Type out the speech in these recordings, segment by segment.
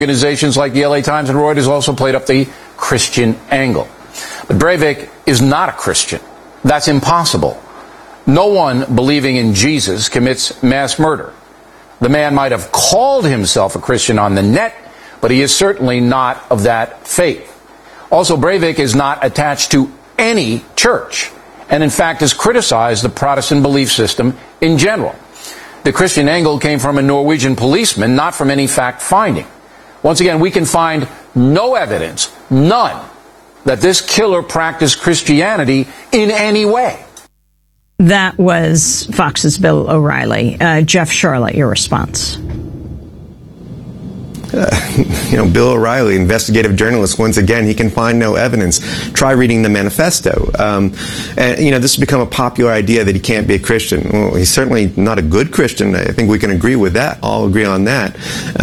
Organizations like the LA Times and Reuters also played up the Christian angle. But Breivik is not a Christian. That's impossible. No one believing in Jesus commits mass murder. The man might have called himself a Christian on the net, but he is certainly not of that faith. Also, Breivik is not attached to any church, and in fact has criticized the Protestant belief system in general. The Christian angle came from a Norwegian policeman, not from any fact-finding. Once again, we can find no evidence, none, that this killer practiced Christianity in any way. That was Fox's Bill O'Reilly. Jeff Sharlet, your response. Bill O'Reilly, investigative journalist, once again, he can find no evidence. Try reading the manifesto. This has become a popular idea that he can't be a Christian. Well, he's certainly not a good Christian. I think we can agree with that. All agree on that.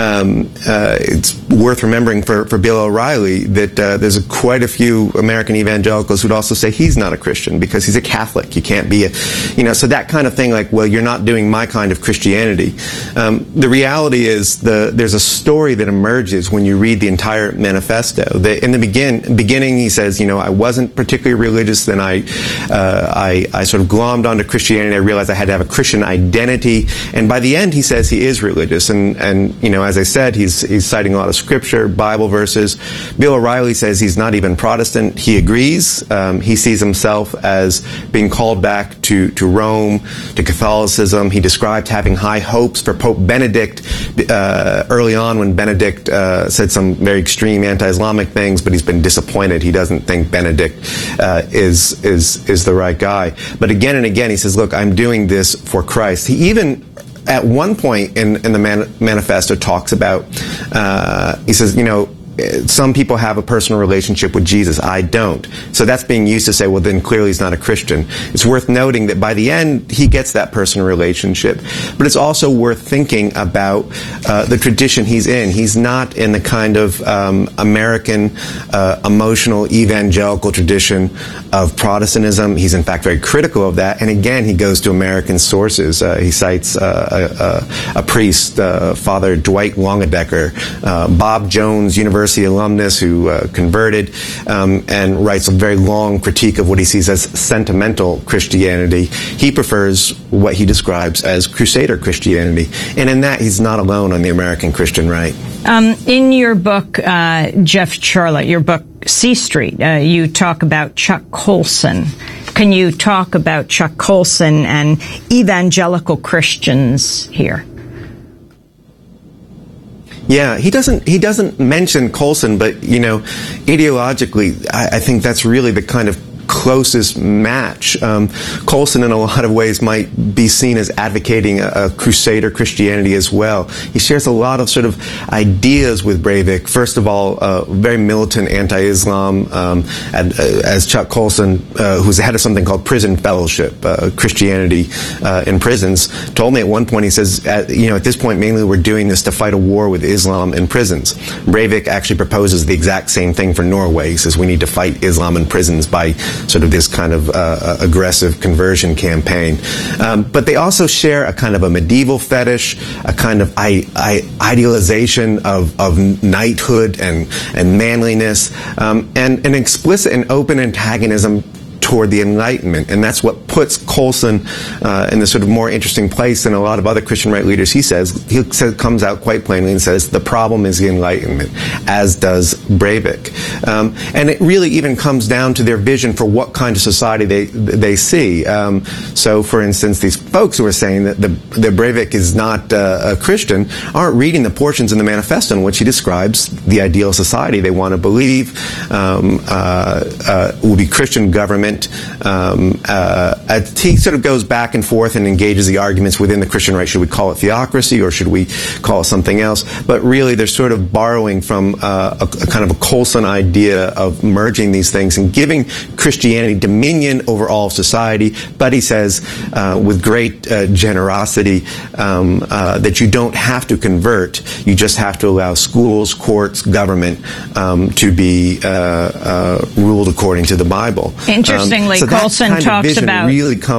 It's worth remembering for Bill O'Reilly that there's quite a few American evangelicals who'd also say he's not a Christian because he's a Catholic. You can't be so that kind of thing, like, well, you're not doing my kind of Christianity. The reality is there's a story that emerges when you read the entire manifesto. In the beginning, he says, I wasn't particularly religious. Then I sort of glommed onto Christianity. I realized I had to have a Christian identity. And by the end, he says he is religious. And as I said, he's citing a lot of scripture, Bible verses. Bill O'Reilly says he's not even Protestant. He agrees. He sees himself as being called back to Rome, to Catholicism. He described having high hopes for Pope Benedict early on when Benedict said some very extreme anti-Islamic things, but he's been disappointed. He doesn't think Benedict is the right guy. But again and again, he says, look, I'm doing this for Christ. He even, at one point in the manifesto, talks about, he says, some people have a personal relationship with Jesus. I don't. So that's being used to say, well, then clearly he's not a Christian. It's worth noting that by the end, he gets that personal relationship. But it's also worth thinking about the tradition he's in. He's not in the kind of American emotional evangelical tradition of Protestantism. He's in fact very critical of that. And again, he goes to American sources. He cites a priest, Father Dwight Longedecker, Bob Jones, University alumnus who converted and writes a very long critique of what he sees as sentimental Christianity. He prefers what he describes as Crusader Christianity. And in that, he's not alone on the American Christian right. In your book, Jeff Sharlet, your book, C Street, you talk about Chuck Colson. Can you talk about Chuck Colson and evangelical Christians here? Yeah, he doesn't mention Colson, but, ideologically, I think that's really the kind of closest match. Colson, in a lot of ways, might be seen as advocating a Crusader Christianity as well. He shares a lot of sort of ideas with Breivik. First of all, very militant anti-Islam, as Chuck Colson, who's the head of something called Prison Fellowship, Christianity in prisons, told me at one point, he says, at this point, mainly we're doing this to fight a war with Islam in prisons. Breivik actually proposes the exact same thing for Norway. He says we need to fight Islam in prisons by sort of this kind of aggressive conversion campaign. But they also share a kind of a medieval fetish, a kind of idealization of knighthood and manliness, and an explicit and open antagonism toward the Enlightenment. And that's what puts Colson in this sort of more interesting place than a lot of other Christian right leaders. He comes out quite plainly and says the problem is the Enlightenment, as does Breivik. And it really even comes down to their vision for what kind of society they see. So, for instance, these folks who are saying that Breivik is not a Christian aren't reading the portions in the manifesto in which he describes the ideal society they want to believe will be Christian government. He sort of goes back and forth and engages the arguments within the Christian right. Should we call it theocracy or should we call it something else? But really, they're sort of borrowing from a kind of a Colson idea of merging these things and giving Christianity dominion over all of society. But he says, with great generosity, that you don't have to convert. You just have to allow schools, courts, government to be ruled according to the Bible. Interestingly, so Colson talks about really comes.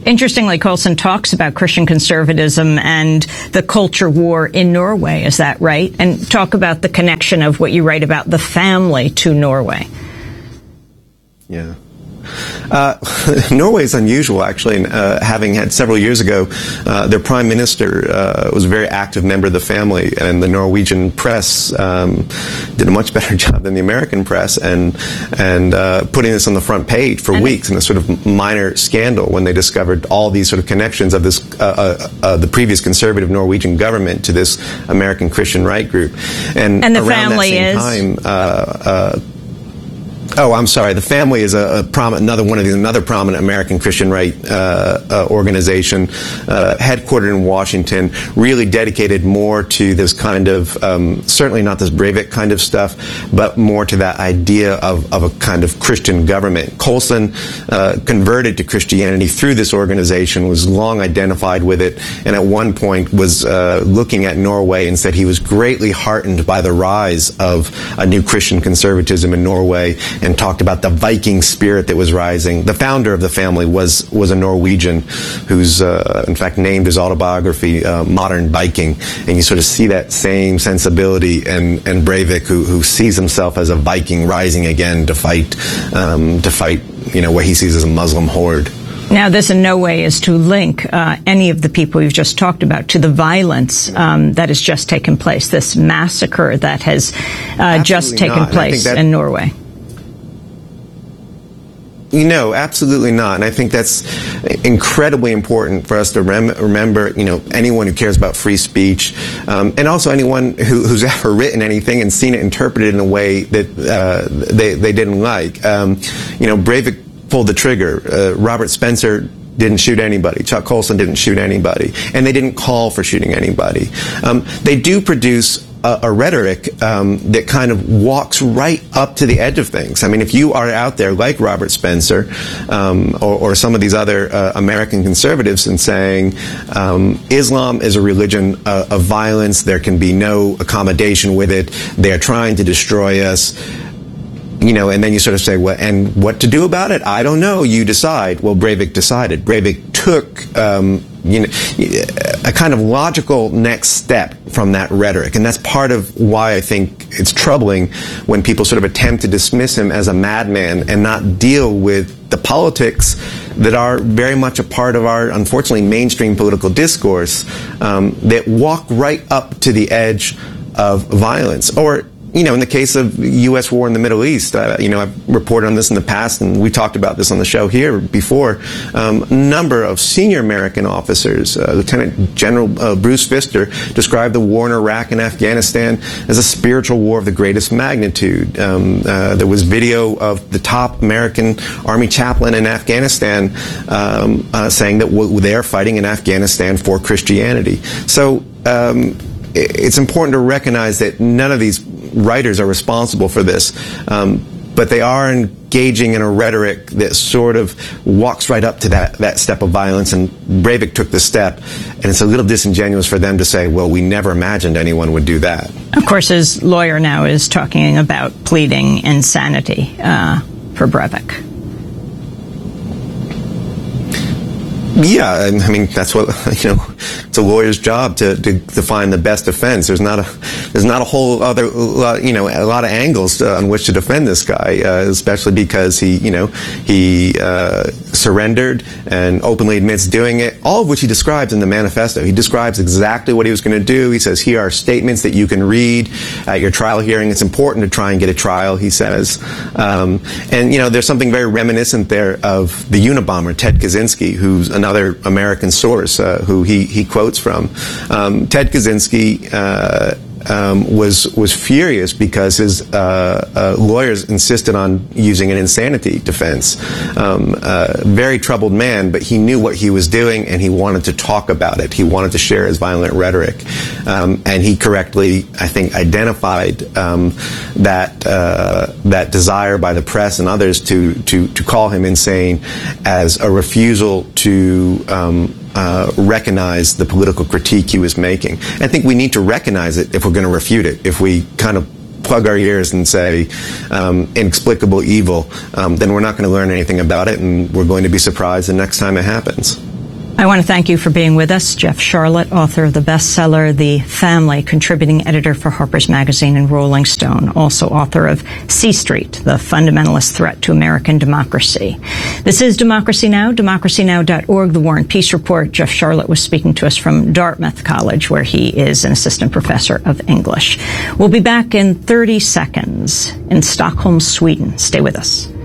Interestingly, Colson talks about Christian conservatism and the culture war in Norway. Is that right? And talk about the connection of what you write about the family to Norway. Yeah. Norway is unusual, actually, having had several years ago, their prime minister was a very active member of the family, and the Norwegian press did a much better job than the American press, and putting this on the front page for weeks in a sort of minor scandal when they discovered all these sort of connections of this the previous conservative Norwegian government to this American Christian right group, and the around family that same time. Oh, I'm sorry. The family is another prominent American Christian right organization, headquartered in Washington, really dedicated more to this kind of, certainly not this Breivik kind of stuff, but more to that idea of a kind of Christian government. Colson converted to Christianity through this organization, was long identified with it, and at one point was looking at Norway and said he was greatly heartened by the rise of a new Christian conservatism in Norway, and talked about the Viking spirit that was rising. The founder of the family was a Norwegian who's, in fact, named his autobiography Modern Viking. And you sort of see that same sensibility in Breivik, who sees himself as a Viking rising again to fight, what he sees as a Muslim horde. Now, this in no way is to link any of the people you've just talked about to the violence that has just taken place, this massacre that has just taken place in Norway. Absolutely not. And I think that's incredibly important for us to remember, anyone who cares about free speech, and also anyone who's ever written anything and seen it interpreted in a way that they didn't like. Breivik pulled the trigger. Robert Spencer didn't shoot anybody. Chuck Colson didn't shoot anybody. And they didn't call for shooting anybody. They do produce a rhetoric that kind of walks right up to the edge of things. I mean, if you are out there like Robert Spencer or some of these other American conservatives and saying Islam is a religion of violence, there can be no accommodation with it, they're trying to destroy us, and then you sort of say, well, and what to do about it? I don't know. You decide. Well, Breivik decided. Breivik took, a kind of logical next step from that rhetoric. And that's part of why I think it's troubling when people sort of attempt to dismiss him as a madman and not deal with the politics that are very much a part of our, unfortunately, mainstream political discourse, that walk right up to the edge of violence. Or, in the case of U.S. war in the Middle East, I've reported on this in the past, and we talked about this on the show here before. A number of senior American officers, Lieutenant General Bruce Pfister, described the war in Iraq and Afghanistan as a spiritual war of the greatest magnitude. There was video of the top American Army chaplain in Afghanistan saying that they're fighting in Afghanistan for Christianity. So it's important to recognize that none of these writers are responsible for this, but they are engaging in a rhetoric that sort of walks right up to that step of violence, and Breivik took the step, and it's a little disingenuous for them to say, well, we never imagined anyone would do that. Of course, his lawyer now is talking about pleading insanity for Breivik. Yeah, I mean, that's what, it's a lawyer's job to find the best defense. There's not a whole other, a lot of angles on which to defend this guy, especially because he surrendered and openly admits doing it, all of which he describes in the manifesto. He describes exactly what he was going to do. He says, here are statements that you can read at your trial hearing. It's important to try and get a trial, he says. And, there's something very reminiscent there of the Unabomber, Ted Kaczynski, who's another American source who he quotes from. Ted Kaczynski was furious because his lawyers insisted on using an insanity defense. Very troubled man, but he knew what he was doing and he wanted to talk about it. He wanted to share his violent rhetoric. And he correctly, I think, identified that desire by the press and others to call him insane as a refusal to recognize the political critique he was making. I think we need to recognize it if we're going to refute it. If we kind of plug our ears and say inexplicable evil, then we're not going to learn anything about it, and we're going to be surprised the next time it happens. I want to thank you for being with us. Jeff Sharlet, author of the bestseller The Family, contributing editor for Harper's Magazine and Rolling Stone, also author of C Street, The Fundamentalist Threat to American Democracy. This is Democracy Now!, democracynow.org, The War and Peace Report. Jeff Sharlet was speaking to us from Dartmouth College, where he is an assistant professor of English. We'll be back in 30 seconds in Stockholm, Sweden. Stay with us.